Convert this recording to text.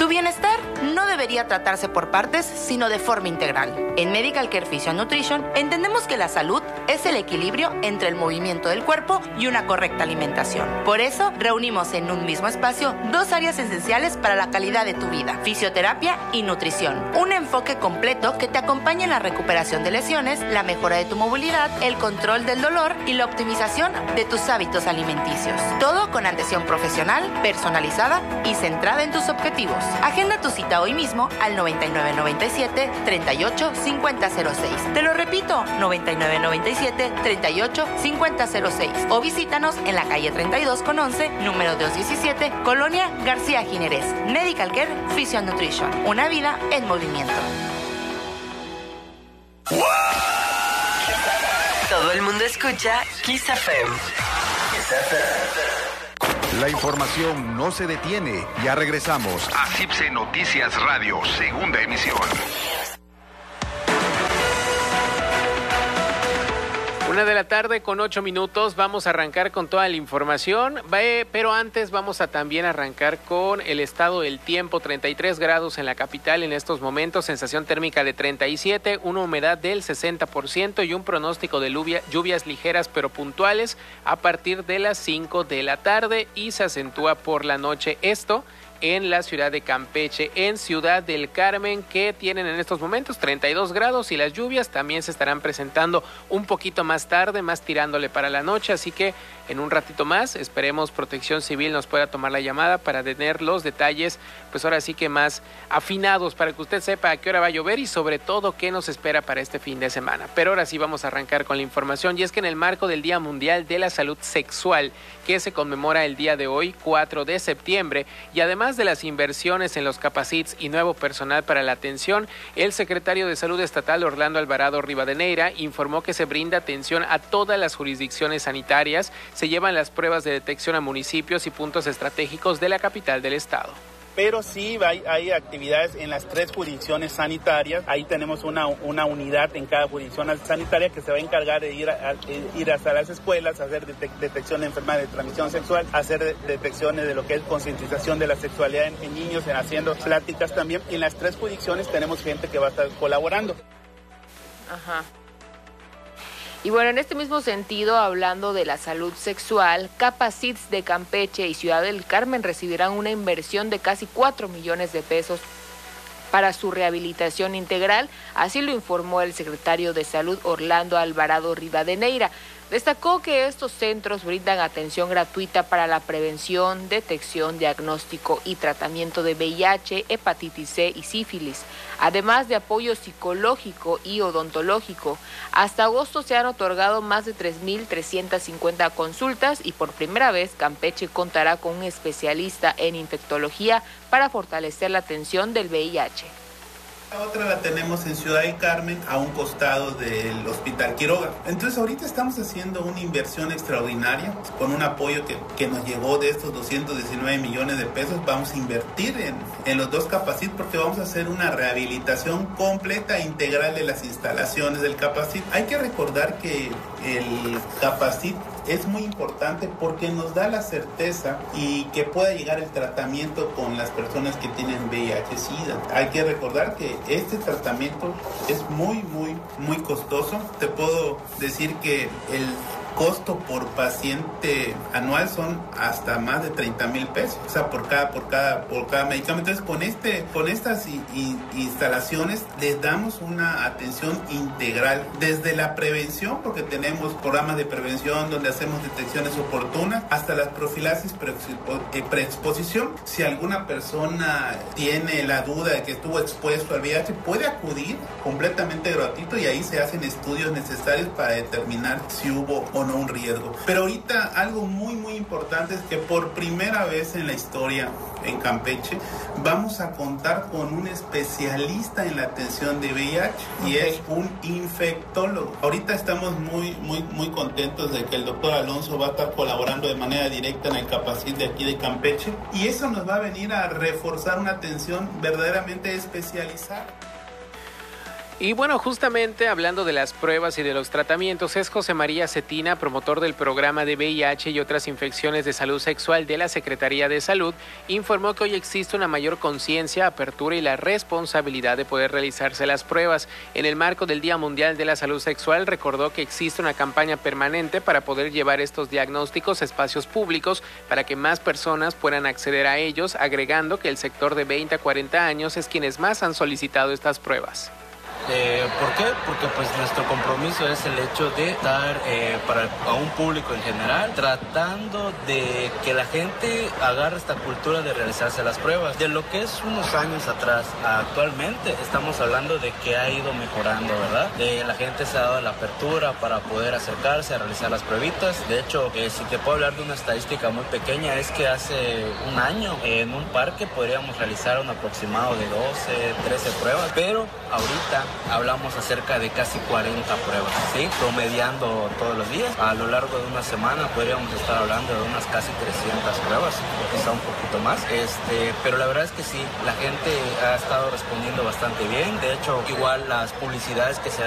Tu bienestar no debería tratarse por partes, sino de forma integral. En Medical Care Physio Nutrition entendemos que la salud es el equilibrio entre el movimiento del cuerpo y una correcta alimentación. Por eso, reunimos en un mismo espacio dos áreas esenciales para la calidad de tu vida: fisioterapia y nutrición. Un enfoque completo que te acompaña en la recuperación de lesiones, la mejora de tu movilidad, el control del dolor y la optimización de tus hábitos alimenticios. Todo con atención profesional, personalizada y centrada en tus objetivos. Agenda tu cita hoy mismo al 9997 38 5006. Te lo repito, 9997 38 5006. O visítanos en la calle 32 con 11, número 217, Colonia García Jiménez. Medical Care Physio Nutrition. Una vida en movimiento. ¡Wow! Todo el mundo escucha Kiss FM. La información no se detiene. Ya regresamos a CIPSE Noticias Radio, segunda emisión. 1:08 p.m. Vamos a arrancar con toda la información, pero antes vamos a también arrancar con el estado del tiempo. 33 grados en la capital en estos momentos, sensación térmica de 37, una humedad del 60% y un pronóstico de lluvias ligeras pero puntuales a partir de las 5 de la tarde y se acentúa por la noche. Esto en la ciudad de Campeche, en Ciudad del Carmen, que tienen en estos momentos 32 grados y las lluvias también se estarán presentando un poquito más tarde, más tirándole para la noche, así que en un ratito más esperemos Protección Civil nos pueda tomar la llamada para tener los detalles, pues ahora sí que más afinados para que usted sepa a qué hora va a llover y sobre todo qué nos espera para este fin de semana. Pero ahora sí vamos a arrancar con la información y es que en el marco del Día Mundial de la Salud Sexual, que se conmemora el día de hoy, 4 de septiembre, y además de las inversiones en los capacits y nuevo personal para la atención, el secretario de Salud Estatal, Orlando Alvarado Rivadeneira, informó que se brinda atención a todas las jurisdicciones sanitarias, se llevan las pruebas de detección a municipios y puntos estratégicos de la capital del estado. Pero sí hay actividades en las 3 jurisdicciones sanitarias. Ahí tenemos una unidad en cada jurisdicción sanitaria que se va a encargar de ir hasta las escuelas, hacer detección de enfermedades de transmisión sexual, hacer detecciones de lo que es concientización de la sexualidad en niños, haciendo pláticas también. Y en las 3 jurisdicciones tenemos gente que va a estar colaborando. Ajá. Y bueno, en este mismo sentido, hablando de la salud sexual, Capacits de Campeche y Ciudad del Carmen recibirán una inversión de casi 4 millones de pesos para su rehabilitación integral, así lo informó el secretario de Salud Orlando Alvarado Rivadeneira. Destacó que estos centros brindan atención gratuita para la prevención, detección, diagnóstico y tratamiento de VIH, hepatitis C y sífilis, además de apoyo psicológico y odontológico. Hasta agosto se han otorgado más de 3.350 consultas y por primera vez Campeche contará con un especialista en infectología para fortalecer la atención del VIH. La otra la tenemos en Ciudad del Carmen, a un costado del Hospital Quiroga. Entonces ahorita estamos haciendo una inversión extraordinaria con un apoyo que nos llegó de estos 219 millones de pesos. Vamos a invertir en los 2 Capacit porque vamos a hacer una rehabilitación completa e integral de las instalaciones del Capacit. Hay que recordar que el Capacit es muy importante porque nos da la certeza y que pueda llegar el tratamiento con las personas que tienen VIH-Sida. Hay que recordar que este tratamiento es muy costoso. Te puedo decir que el costo por paciente anual son hasta más de 30,000 pesos, o sea, por cada medicamento. Entonces, con estas instalaciones les damos una atención integral, desde la prevención, porque tenemos programas de prevención donde hacemos detecciones oportunas, hasta las profilaxis preexposición. Si alguna persona tiene la duda de que estuvo expuesto al VIH, puede acudir completamente gratuito y ahí se hacen estudios necesarios para determinar si hubo o no un riesgo. Pero ahorita algo muy importante es que por primera vez en la historia en Campeche vamos a contar con un especialista en la atención de VIH y es un infectólogo. Ahorita estamos muy contentos de que el doctor Alonso va a estar colaborando de manera directa en el Capacit de aquí de Campeche y eso nos va a venir a reforzar una atención verdaderamente especializada. Y bueno, justamente hablando de las pruebas y de los tratamientos, es José María Cetina, promotor del programa de VIH y otras infecciones de salud sexual de la Secretaría de Salud, informó que hoy existe una mayor conciencia, apertura y la responsabilidad de poder realizarse las pruebas. En el marco del Día Mundial de la Salud Sexual, recordó que existe una campaña permanente para poder llevar estos diagnósticos a espacios públicos para que más personas puedan acceder a ellos, agregando que el sector de 20 a 40 años es quienes más han solicitado estas pruebas. ¿Por qué? Porque pues nuestro compromiso es el hecho de estar a un público en general tratando de que la gente agarre esta cultura de realizarse las pruebas. De lo que es unos años atrás, actualmente estamos hablando de que ha ido mejorando, ¿verdad? La gente se ha dado la apertura para poder acercarse a realizar las pruebitas. De hecho, si te puedo hablar de una estadística muy pequeña, es que hace un año en un parque podríamos realizar un aproximado de 12, 13 pruebas, pero ahorita hablamos acerca de casi 40 pruebas, ¿sí? Promediando todos los días. A lo largo de una semana podríamos estar hablando de unas casi 300 pruebas, quizá un poquito más. Pero la verdad es que sí, la gente ha estado respondiendo bastante bien. De hecho, igual las publicidades que se